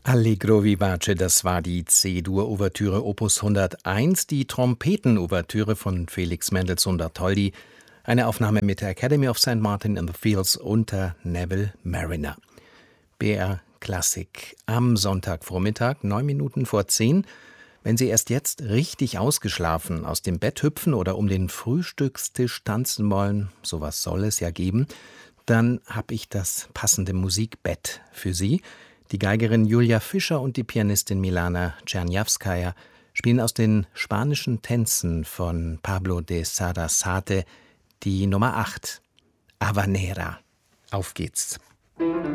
Allegro vivace, das war die C-Dur-Ouvertüre Opus 101, die Trompeten-Ouvertüre von Felix Mendelssohn Bartholdy, eine Aufnahme mit der Academy of St. Martin in the Fields unter Neville Marriner. BR Klassik am Sonntagvormittag, 9:09. Wenn Sie erst jetzt richtig ausgeschlafen aus dem Bett hüpfen oder um den Frühstückstisch tanzen wollen, sowas soll es ja geben, dann habe ich das passende Musikbett für Sie. Die Geigerin Julia Fischer und die Pianistin Milana Czerniawskaja spielen aus den spanischen Tänzen von Pablo de Sarasate die Nummer 8, Habanera. Auf geht's!